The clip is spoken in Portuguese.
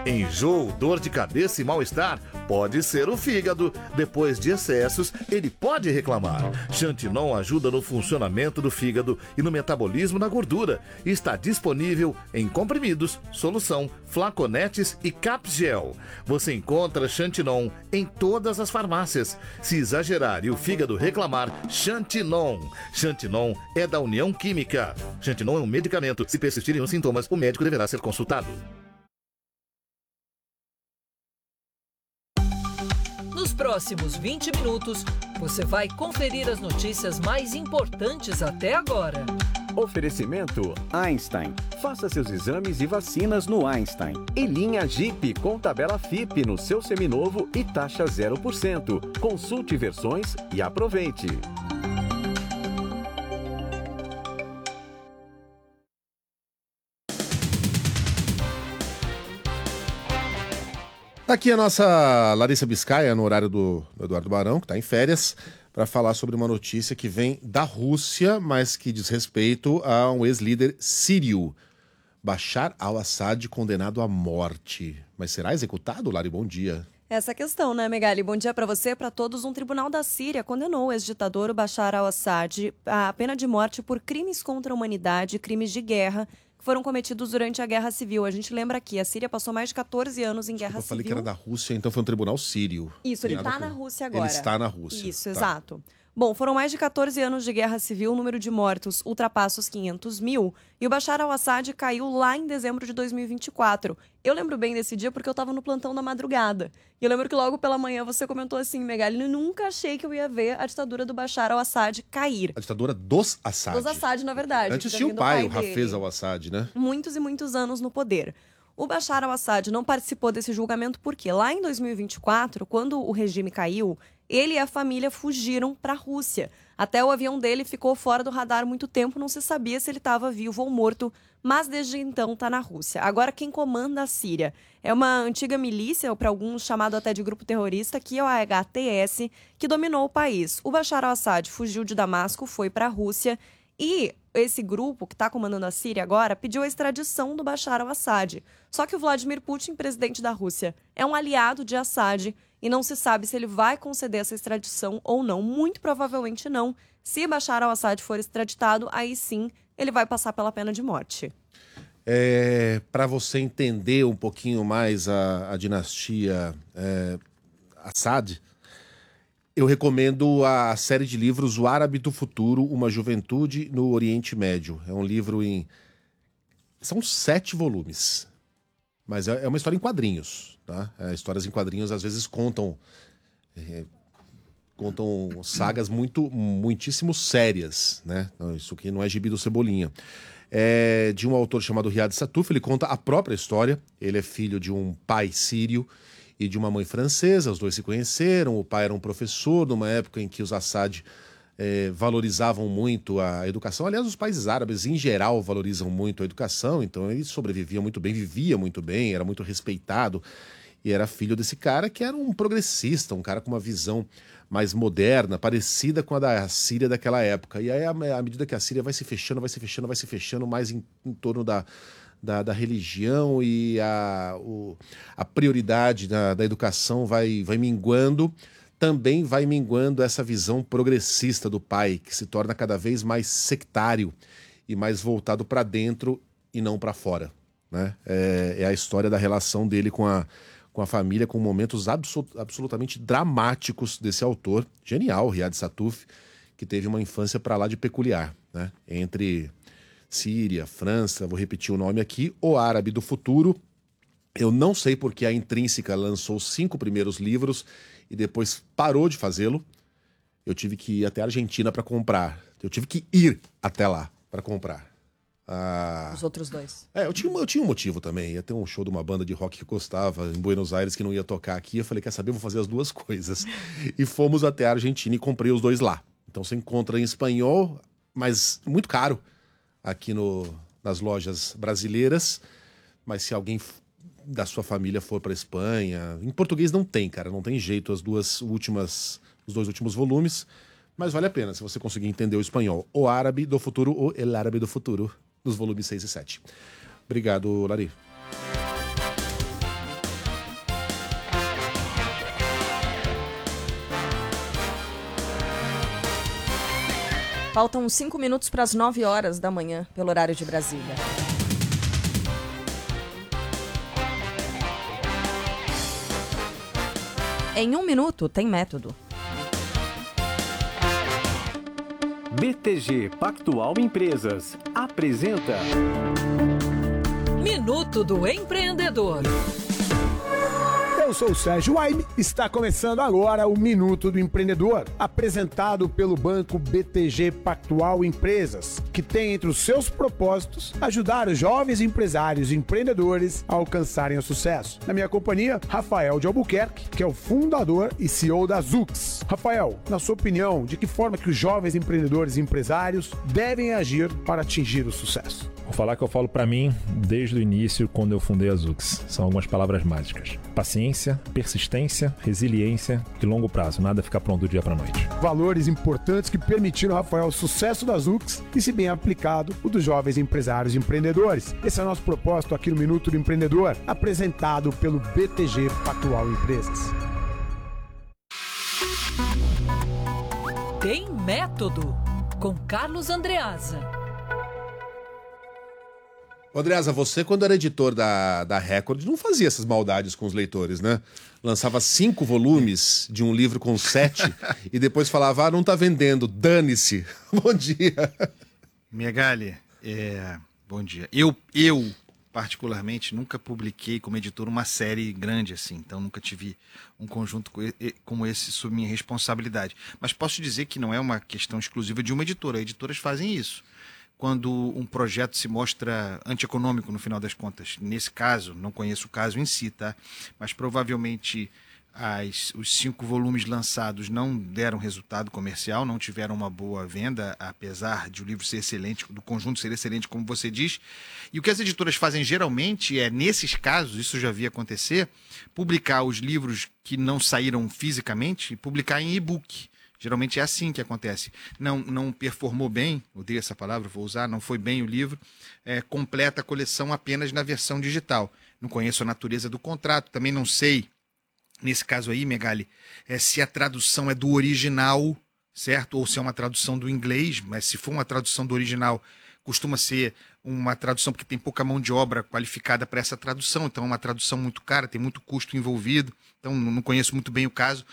Enjoo, dor de cabeça e mal-estar? Pode ser o fígado. Depois de excessos, ele pode reclamar. Xantinon ajuda no funcionamento do fígado e no metabolismo da gordura. Está disponível em comprimidos, solução, flaconetes e capgel. Você encontra Xantinon em todas as farmácias. Se exagerar e o fígado reclamar, Xantinon. Xantinon é da União Química. Xantinon é um medicamento. Se persistirem os sintomas, o médico deverá ser consultado. Nos próximos 20 minutos, você vai conferir as notícias mais importantes até agora. Oferecimento Einstein. Faça seus exames e vacinas no Einstein. E linha Jeep com tabela FIP no seu seminovo e taxa 0%. Consulte versões e aproveite. Aqui a nossa Larissa Biscaia, no horário do Eduardo Barão, que está em férias, para falar sobre uma notícia que vem da Rússia, mas que diz respeito a um ex-líder sírio, Bashar al-Assad, condenado à morte. Mas será executado, Lari? Bom dia. Essa questão, né, Megali? Bom dia para você, para todos. Um tribunal da Síria condenou o ex-ditador Bashar al-Assad à pena de morte por crimes contra a humanidade, crimes de guerra, que foram cometidos durante a Guerra Civil. A gente lembra aqui, a Síria passou mais de 14 anos em guerra civil. Eu falei que era da Rússia, então foi um tribunal sírio. Isso, ele está na Rússia agora. Ele está na Rússia. Isso, tá. Exato. Bom, foram mais de 14 anos de guerra civil, o número de mortos ultrapassa os 500 mil e o Bashar al-Assad caiu lá em dezembro de 2024. Eu lembro bem desse dia porque eu estava no plantão da madrugada. E eu lembro que logo pela manhã você comentou assim, Megali, eu nunca achei que eu ia ver a ditadura do Bashar al-Assad cair. A ditadura dos Assad. Dos Assad, na verdade. Antes tinha o pai, o Hafez al-Assad, né? Muitos e muitos anos no poder. O Bashar al-Assad não participou desse julgamento porque lá em 2024, quando o regime caiu, ele e a família fugiram para a Rússia. Até o avião dele ficou fora do radar muito tempo, não se sabia se ele estava vivo ou morto, mas desde então está na Rússia. Agora, quem comanda a Síria é uma antiga milícia, ou para alguns chamado até de grupo terrorista, que é o HTS, que dominou o país. O Bashar al-Assad fugiu de Damasco, foi para a Rússia e esse grupo que está comandando a Síria agora pediu a extradição do Bashar al-Assad. Só que o Vladimir Putin, presidente da Rússia, é um aliado de Assad e não se sabe se ele vai conceder essa extradição ou não. Muito provavelmente não. Se Bashar al-Assad for extraditado, aí sim ele vai passar pela pena de morte. Para você entender um pouquinho mais a dinastia Assad, eu recomendo a série de livros O Árabe do Futuro, Uma Juventude no Oriente Médio. É um livro em... São 7 volumes, mas é uma história em quadrinhos, tá? Histórias em quadrinhos às vezes contam sagas muitíssimo sérias, né? Isso aqui não é Gibi do Cebolinha. É de um autor chamado Riad Sattouf. Ele conta a própria história. Ele é filho de um pai sírio e de uma mãe francesa. Os dois se conheceram. O pai era um professor numa época em que os Assad valorizavam muito a educação. Aliás, os países árabes em geral valorizam muito a educação, então ele sobrevivia muito bem, vivia muito bem, era muito respeitado e era filho desse cara que era um progressista, um cara com uma visão mais moderna, parecida com a da Síria daquela época. E aí, à medida que a Síria vai se fechando mais em torno da religião, e a prioridade da educação vai minguando, também vai minguando essa visão progressista do pai, que se torna cada vez mais sectário e mais voltado para dentro e não para fora, né? É a história da relação dele com a família, com momentos absolutamente dramáticos desse autor, genial, Riad Sattouf, que teve uma infância para lá de peculiar, né? Entre Síria, França, vou repetir o nome aqui, O Árabe do Futuro. Eu não sei porque a Intrínseca lançou os 5 primeiros livros e depois parou de fazê-lo. Eu tive que ir até a Argentina para comprar. Eu tive que ir até lá para comprar. Os outros 2. Eu tinha um motivo também. Ia ter um show de uma banda de rock que eu gostava em Buenos Aires que não ia tocar aqui. Eu falei, quer saber, eu vou fazer as duas coisas. E fomos até a Argentina e comprei os 2 lá. Então você encontra em espanhol, mas muito caro aqui nas lojas brasileiras. Mas se alguém da sua família for para Espanha, em português não tem, cara, não tem jeito, os 2 últimos volumes, mas vale a pena se você conseguir entender o espanhol. O Árabe do Futuro, ou El Árabe do Futuro, nos volumes 6 e 7. Obrigado, Lari. Faltam 5 minutos para as 9 horas da manhã, pelo horário de Brasília. Em 1 minuto, tem método. BTG Pactual Empresas apresenta Minuto do Empreendedor. Eu sou o Sérgio Waime, está começando agora o Minuto do Empreendedor, apresentado pelo banco BTG Pactual Empresas, que tem entre os seus propósitos ajudar os jovens empresários e empreendedores a alcançarem o sucesso. Na minha companhia, Rafael de Albuquerque, que é o fundador e CEO da Zux. Rafael, na sua opinião, de que forma que os jovens empreendedores e empresários devem agir para atingir o sucesso? Vou falar que eu falo para mim desde o início, quando eu fundei a Zux. São algumas palavras mágicas. Paciência, persistência, resiliência e longo prazo. Nada fica pronto do dia para noite. Valores importantes que permitiram, Rafael, o sucesso da Zux e, se bem aplicado, o dos jovens empresários e empreendedores. Esse é o nosso propósito aqui no Minuto do Empreendedor, apresentado pelo BTG Pactual Empresas. Tem método, com Carlos Andreasa. Andreasa, você, quando era editor da Record, não fazia essas maldades com os leitores, né? Lançava 5 volumes de um livro com 7 e depois falava, não tá vendendo, dane-se. Bom dia. Megali, bom dia. Eu, particularmente, nunca publiquei como editor uma série grande assim, então nunca tive um conjunto como esse sob minha responsabilidade. Mas posso dizer que não é uma questão exclusiva de uma editora, editoras fazem isso. Quando um projeto se mostra antieconômico no final das contas. Nesse caso, não conheço o caso em si, tá? Mas provavelmente os 5 volumes lançados não deram resultado comercial, não tiveram uma boa venda, apesar de o livro ser excelente, do conjunto ser excelente, como você diz. E o que as editoras fazem geralmente é, nesses casos, isso eu já vi acontecer, publicar os livros que não saíram fisicamente e publicar em e-book. Geralmente é assim que acontece. Não performou bem, odeio essa palavra, vou usar, não foi bem o livro, completa a coleção apenas na versão digital. Não conheço a natureza do contrato, também não sei, nesse caso aí, Megali, se a tradução é do original, certo? Ou se é uma tradução do inglês, mas se for uma tradução do original, costuma ser uma tradução porque tem pouca mão de obra qualificada para essa tradução, então é uma tradução muito cara, tem muito custo envolvido, então não conheço muito bem o caso,